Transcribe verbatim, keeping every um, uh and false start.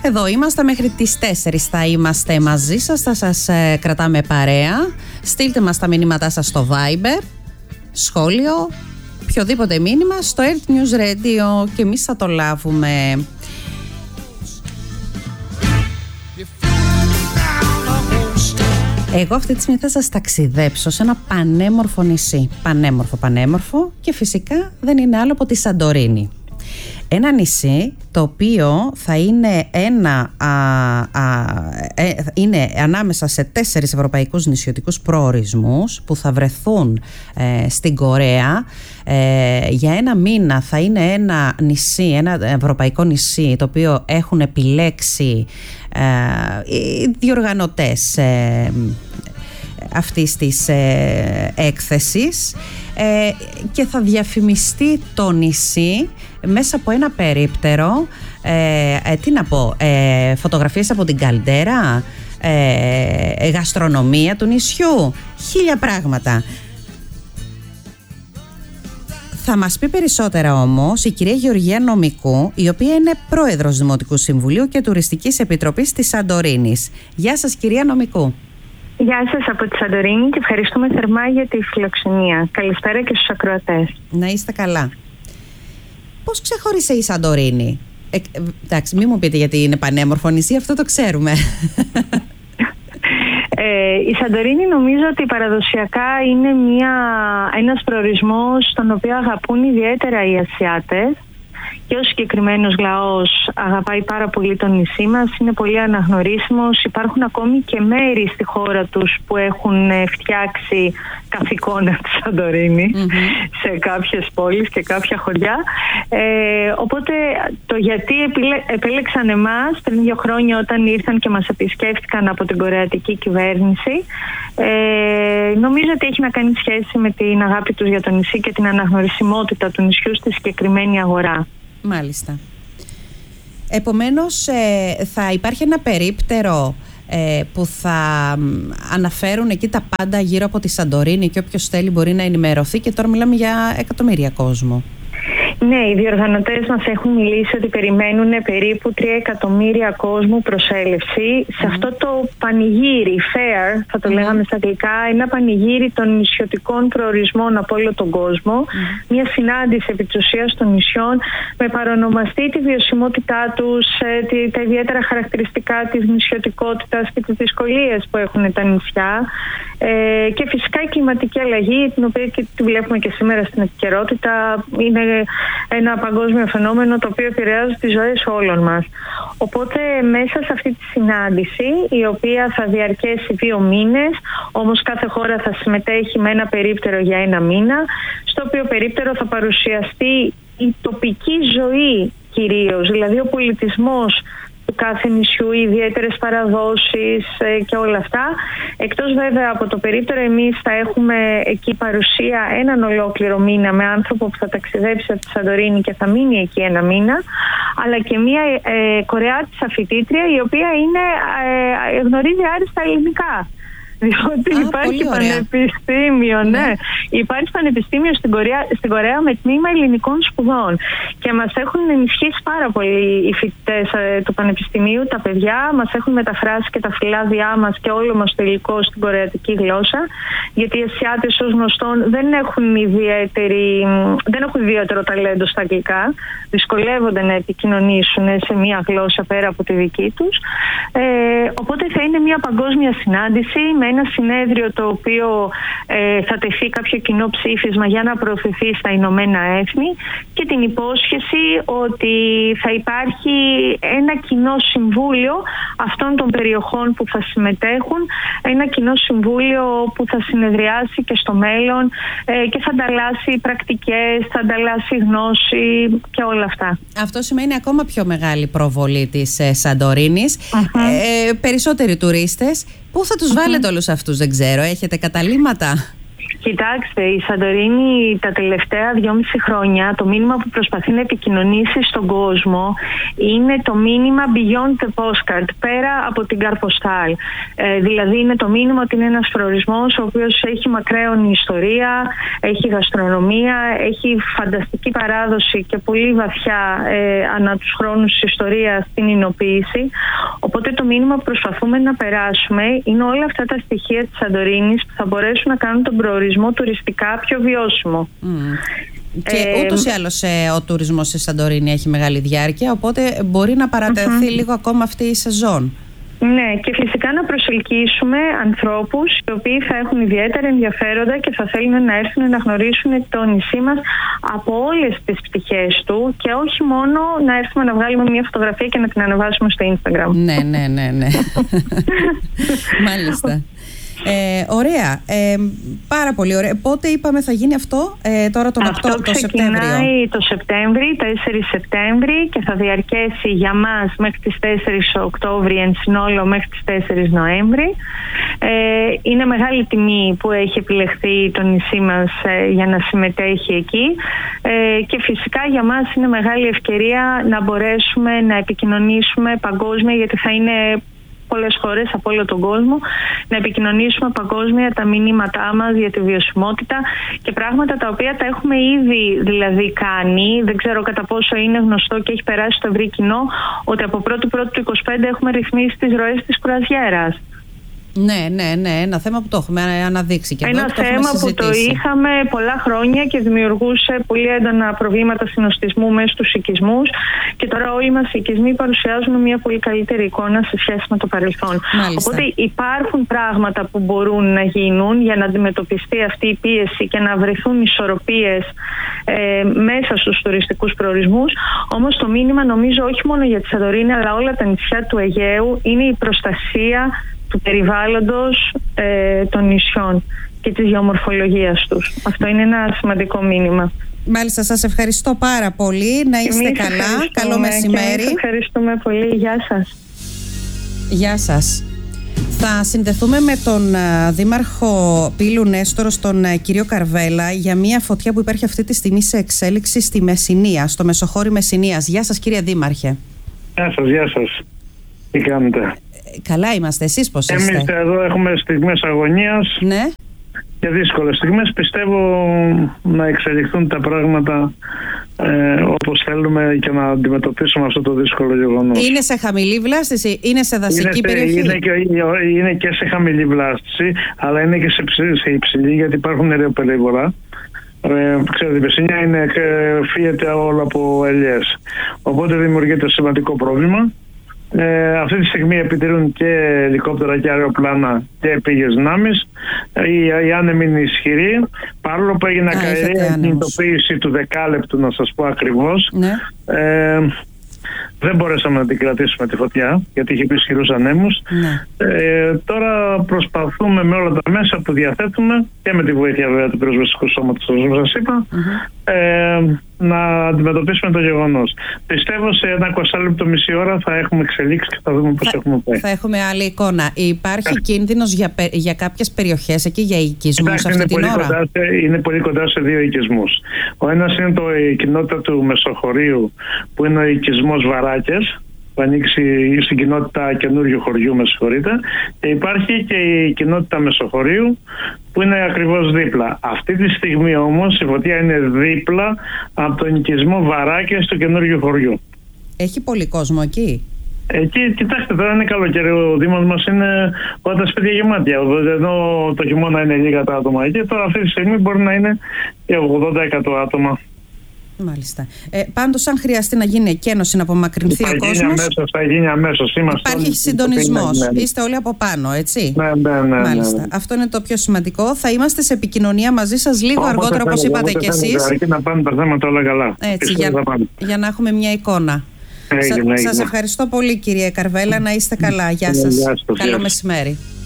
Εδώ είμαστε μέχρι τις τέσσερις, θα είμαστε μαζί σας, θα σας ε, κρατάμε παρέα. Στείλτε μας τα μηνύματά σας στο Viber, σχόλιο, οποιοδήποτε μήνυμα στο Earth News Radio και εμείς θα το λάβουμε. Εγώ αυτή τη στιγμή θα σας ταξιδέψω σε ένα πανέμορφο νησί. Πανέμορφο, πανέμορφο, και φυσικά δεν είναι άλλο από τη Σαντορίνη. Ένα νησί το οποίο θα είναι, ένα, α, α, ε, είναι ανάμεσα σε τέσσερις ευρωπαϊκούς νησιωτικούς προορισμούς που θα βρεθούν ε, στην Κορέα. Ε, για ένα μήνα θα είναι ένα νησί, ένα ευρωπαϊκό νησί το οποίο έχουν επιλέξει ε, οι διοργανωτές ε, αυτής της ε, έκθεσης ε, και θα διαφημιστεί το νησί μέσα από ένα περίπτερο, ε, ε, τι να πω, ε, φωτογραφίες από την καλντέρα, ε, γαστρονομία του νησιού, χίλια πράγματα. Θα μας πει περισσότερα όμως η κυρία Γεωργία Νομικού, η οποία είναι πρόεδρος Δημοτικού Συμβουλίου και Τουριστικής Επιτροπής της Σαντορίνης. Γεια σας κυρία Νομικού. Γεια σας από τη Σαντορίνη και ευχαριστούμε θερμά για τη φιλοξενία. Καλησπέρα και στους ακροατές. Να είστε καλά. Πώς ξεχώρισε η Σαντορίνη? Ε, εντάξει, μην μου πείτε γιατί είναι πανέμορφο νησί, αυτό το ξέρουμε. Ε, η Σαντορίνη νομίζω ότι παραδοσιακά είναι μια, ένας προορισμός τον οποίο αγαπούν ιδιαίτερα οι Ασιάτες και ο συγκεκριμένος λαός αγαπάει πάρα πολύ το νησί μας, είναι πολύ αναγνωρίσιμος. Υπάρχουν ακόμη και μέρη στη χώρα τους που έχουν φτιάξει καθηκόνα τη Σαντορίνη mm-hmm. σε κάποιες πόλεις και κάποια χωριά. Ε, οπότε το γιατί επιλέ, επέλεξαν εμάς πριν δύο χρόνια όταν ήρθαν και μας επισκέφτηκαν από την κορεατική κυβέρνηση, ε, νομίζω ότι έχει να κάνει σχέση με την αγάπη τους για το νησί και την αναγνωρισιμότητα του νησιού στη συγκεκριμένη αγορά. Μάλιστα. Επομένως ε, θα υπάρχει ένα περίπτερο ε, που θα αναφέρουν εκεί τα πάντα γύρω από τη Σαντορίνη και όποιος θέλει μπορεί να ενημερωθεί, και τώρα μιλάμε για εκατομμύρια κόσμο. Ναι, οι διοργανωτές μας έχουν μιλήσει ότι περιμένουν περίπου τρία εκατομμύρια κόσμου προσέλευση mm. σε αυτό το πανηγύρι, fair θα το mm. λέγαμε στα αγγλικά, ένα πανηγύρι των νησιωτικών προορισμών από όλο τον κόσμο, mm. μια συνάντηση επί της ουσίας των νησιών με παρονομαστή τη βιωσιμότητά τους, τα ιδιαίτερα χαρακτηριστικά της νησιωτικότητας και τις δυσκολίες που έχουν τα νησιά ε, και φυσικά η κλιματική αλλαγή, την οποία και τη βλέπουμε και σήμερα στην επικαιρότητα, είναι ένα παγκόσμιο φαινόμενο το οποίο επηρεάζει τις ζωές όλων μας. Οπότε μέσα σε αυτή τη συνάντηση, η οποία θα διαρκέσει δύο μήνες, όμως κάθε χώρα θα συμμετέχει με ένα περίπτερο για ένα μήνα, στο οποίο περίπτερο θα παρουσιαστεί η τοπική ζωή κυρίως, δηλαδή ο πολιτισμός του κάθε νησιού, οι ιδιαίτερες παραδόσεις ε, και όλα αυτά. Εκτός βέβαια από το περίπτερο, εμείς θα έχουμε εκεί παρουσία έναν ολόκληρο μήνα με άνθρωπο που θα ταξιδέψει από τη Σαντορίνη και θα μείνει εκεί ένα μήνα, αλλά και μια ε, Κορεάτισσα φοιτήτρια η οποία είναι, ε, γνωρίζει άριστα ελληνικά. Διότι Α, υπάρχει πανεπιστήμιο, ναι. ναι. Υπάρχει πανεπιστήμιο στην Κορέα, στην Κορέα με τμήμα ελληνικών σπουδών. Και μας έχουν ενισχύσει πάρα πολύ οι φοιτητές ε, του πανεπιστημίου, τα παιδιά. Μας έχουν μεταφράσει και τα φυλάδια μας και όλο μας το υλικό στην κορεατική γλώσσα. Γιατί οι Ασιάτες ως γνωστόν δεν έχουν, δεν έχουν ιδιαίτερο ταλέντο στα αγγλικά. Δυσκολεύονται να επικοινωνήσουν σε μία γλώσσα πέρα από τη δική τους. Ε, οπότε θα είναι μια παγκόσμια συνάντηση με ένα συνέδριο το οποίο ε, θα τεθεί κάποιο κοινό ψήφισμα για να προωθηθεί στα Ηνωμένα Έθνη και την υπόσχεση ότι θα υπάρχει ένα κοινό συμβούλιο αυτών των περιοχών που θα συμμετέχουν, ένα κοινό συμβούλιο που θα συνεδριάσει και στο μέλλον ε, και θα ανταλλάσσει πρακτικές, θα ανταλλάσσει γνώση και όλα αυτά. Αυτό σημαίνει ακόμα πιο μεγάλη προβολή της ε, Σαντορίνης. Uh-huh. Ε, περισσότεροι τουρίστες. Πού θα τους uh-huh. βάλετε όλους αυτούς, δεν ξέρω, έχετε καταλήμματα? Κοιτάξτε, η Σαντορίνη τα τελευταία δυόμιση χρόνια το μήνυμα που προσπαθεί να επικοινωνήσει στον κόσμο είναι το μήνυμα beyond the postcard, πέρα από την καρποστάλ. Ε, δηλαδή είναι το μήνυμα ότι είναι ένας προορισμός ο οποίος έχει μακραίωνη ιστορία, έχει γαστρονομία, έχει φανταστική παράδοση και πολύ βαθιά ε, ανά τους χρόνους της ιστορίας στην εινοποίηση. Οπότε το μήνυμα που προσπαθούμε να περάσουμε είναι όλα αυτά τα στοιχεία της Σαντορίνης που θα μπορέσουν να κάνουν τον προορισμό τουριστικά πιο βιώσιμο. Mm. Και ε, ούτως ή άλλως ε, ο τουρισμός στη Σαντορίνη έχει μεγάλη διάρκεια, οπότε μπορεί να παρατεθεί mm-hmm. λίγο ακόμα αυτή η σεζόν. Ναι, και φυσικά να προσελκύσουμε ανθρώπους οι οποίοι θα έχουν ιδιαίτερα ενδιαφέροντα και θα θέλουν να έρθουν να γνωρίσουν το νησί μας από όλες τις πτυχές του και όχι μόνο να έρθουμε να βγάλουμε μια φωτογραφία και να την ανεβάσουμε στο Instagram. Ναι, ναι, ναι, ναι. Μάλιστα. Ε, ωραία, ε, πάρα πολύ ωραία. Πότε είπαμε θα γίνει αυτό, ε, τώρα τον αυτό Οκτώβριο, το Σεπτέμβριο? Ξεκινάει το Σεπτέμβριο, τέσσερις Σεπτέμβρη, και θα διαρκέσει για μας μέχρι τις τέσσερις Οκτώβρη, εν συνόλο μέχρι τις τέσσερις Νοέμβρη. Ε, είναι μεγάλη τιμή που έχει επιλεχθεί το νησί μας ε, για να συμμετέχει εκεί ε, και φυσικά για μας είναι μεγάλη ευκαιρία να μπορέσουμε να επικοινωνήσουμε παγκόσμια, γιατί θα είναι πολλές χώρες από όλο τον κόσμο, να επικοινωνήσουμε παγκόσμια τα μηνύματά μας για τη βιωσιμότητα και πράγματα τα οποία τα έχουμε ήδη δηλαδή κάνει. Δεν ξέρω κατά πόσο είναι γνωστό και έχει περάσει στο ευρύ κοινό ότι από πρώτη πρώτη του είκοσι πέντε έχουμε ρυθμίσει τις ροές της κουραζιέρας. Ναι, ναι, ναι, ένα θέμα που το έχουμε αναδείξει και ένα εδώ, το θέμα που το είχαμε πολλά χρόνια και δημιουργούσε πολύ έντονα προβλήματα συνοστισμού μέσα στους οικισμούς, και τώρα όλοι μας οι οικισμοί παρουσιάζουν μια πολύ καλύτερη εικόνα σε σχέση με το παρελθόν. Μάλιστα. Οπότε υπάρχουν πράγματα που μπορούν να γίνουν για να αντιμετωπιστεί αυτή η πίεση και να βρεθούν ισορροπίες ε, μέσα στους τουριστικούς προορισμούς. Όμως το μήνυμα, νομίζω, όχι μόνο για τη Σαντορίνη αλλά όλα τα νησιά του Αιγαίου είναι η προστασία του περιβάλλοντος ε, των νησιών και της γεωμορφολογίας τους. Αυτό είναι ένα σημαντικό μήνυμα. Μάλιστα, σας ευχαριστώ πάρα πολύ. Να είστε εμείς καλά. Καλό μεσημέρι. Σας ευχαριστούμε πολύ. Γεια σας. Γεια σας. Θα συνδεθούμε με τον uh, Δήμαρχο Πύλου Νέστορο, τον uh, κύριο Καρβέλα, για μια φωτιά που υπάρχει αυτή τη στιγμή σε εξέλιξη στη Μεσσηνία, στο Μεσοχώρι Μεσσηνίας. Γεια σας, κύριε Δήμαρχε. Γεια σας, γεια σας. Τι κάνετε? Καλά είμαστε, εσείς πώς είστε? Εμείς εδώ έχουμε στιγμές αγωνίας, ναι, και δύσκολες στιγμές. Πιστεύω να εξελιχθούν τα πράγματα ε, όπως θέλουμε και να αντιμετωπίσουμε αυτό το δύσκολο γεγονός. Είναι σε χαμηλή βλάστηση, είναι σε δασική είναι σε, περιοχή? Είναι και, είναι και σε χαμηλή βλάστηση, αλλά είναι και σε, σε υψηλή, γιατί υπάρχουν νεραιοπερίβορα. Ε, ξέρετε, η Μεσσηνία είναι, φύγεται όλο από ελιές, οπότε δημιουργείται σημαντικό πρόβλημα. Ε, αυτή τη στιγμή επιτηρούν και ελικόπτερα και αεροπλάνα και επίγειες δυνάμεις. Η, η άνεμη είναι ισχυρή, παρόλο που έγινε ακαηρία κινητοποίηση του δεκάλεπτου, να σας πω ακριβώς. Ναι. Ε, δεν μπορέσαμε να την κρατήσουμε τη φωτιά, γιατί είχε ισχυρούς ανέμους. Ναι. Ε, τώρα προσπαθούμε με όλα τα μέσα που διαθέτουμε και με τη βοήθεια βέβαια του πυροσβεστικού σώματος, όπως σας είπα, mm-hmm. ε, να αντιμετωπίσουμε το γεγονός. Πιστεύω σε ένα εικοσάλεπτο, μισή ώρα θα έχουμε εξελίξει και θα δούμε πώς θα, έχουμε πάει. Θα έχουμε άλλη εικόνα. Υπάρχει yeah. κίνδυνος για, για κάποιες περιοχές εκεί, για οικισμούς αυτή την ώρα? Κοντά σε, είναι πολύ κοντά σε δύο οικισμούς. Ο ένας είναι το, η κοινότητα του Μεσοχωρίου, που είναι ο οικισμός Βαράκες, που ανοίξει στην κοινότητα καινούριου χωριού, με συγχωρείτε, και υπάρχει και η κοινότητα Μεσοχωρίου, που είναι ακριβώς δίπλα. Αυτή τη στιγμή όμως η φωτιά είναι δίπλα από τον οικισμό Βαράκες του καινούριου χωριού. Έχει πολύ κόσμο εκεί? Εκεί, κοιτάξτε, τώρα είναι καλοκαίρι, ο Δήμος μας είναι όλα τα σπίτια γεμάτια. Ενώ το χειμώνα είναι λίγα τα άτομα εκεί, τώρα αυτή τη στιγμή μπορεί να είναι και ογδόντα τοις εκατό άτομα. Μάλιστα. Ε, πάντως, αν χρειαστεί να γίνει εκένωση, να απομακρυνθεί ο κόσμος, αμέσως, θα γίνει αμέσως. Υπάρχει συντονισμός. Είστε όλοι από πάνω, έτσι? Ναι, ναι, ναι. Μάλιστα. Ναι, ναι. Αυτό είναι το πιο σημαντικό. Θα είμαστε σε επικοινωνία μαζί σας λίγο Όπως αργότερα, όπως είπατε κι εσείς. Αρκεί να πάνε τα θέματα όλα καλά. Έτσι, για, για να έχουμε μια εικόνα. Σα, σας ευχαριστώ πολύ, κύριε Καρβέλα. Να είστε καλά. Γεια σας. Καλό μεσημέρι.